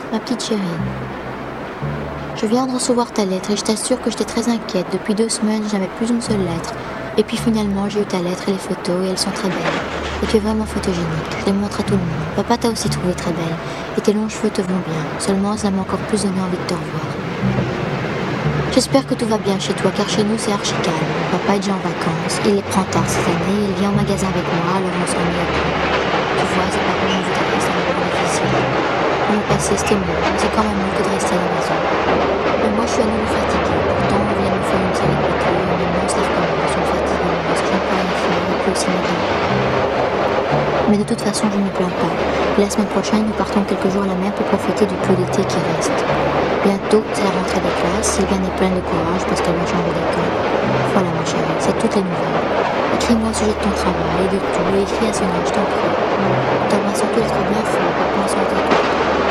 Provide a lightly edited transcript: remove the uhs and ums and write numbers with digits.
Ma petite chérie, je viens de recevoir ta lettre et je t'assure que j'étais très inquiète. Depuis 2 semaines, je n'avais plus une seule lettre. Et puis finalement, j'ai eu ta lettre et les photos et elles sont très belles. Et tu es vraiment photogénique. Je les montre à tout le monde. Papa t'a aussi trouvé très belle. Et tes longs cheveux te vont bien. Seulement, ça m'a encore plus donné envie de te revoir. J'espère que tout va bien chez toi, car chez nous, c'est archi calme. Papa est déjà en vacances. Il les prend tard cette année. Il vient au magasin avec moi, alors on s'ennuie un peu. Tu vois, c'est pas comme je voudrais, c'est un moment difficile. Pour le passé, c'était mieux, mais c'est quand même mieux que de rester à la maison. Mais moi, je suis à nouveau fatiguée. Pourtant, on vient de me faire une série de piqûres, et maintenant, ça recommence. On me fatigue, parce que je n'ai pas rien faire, et puis aussi mes dents. Mais de toute façon, je ne me plains pas. Et la semaine prochaine, nous partons quelques jours à la mer pour profiter du peu d'été qui reste. Bientôt, c'est la rentrée des classes. Sylviane est pleine de courage parce qu'elle va changer d'école. Voilà, ma chérie, c'est toutes les nouvelles. Écris-moi au sujet de ton travail, de tout, et écris à Sonia, je t'en prie. T'embrasse surtout, être bien fort, papa,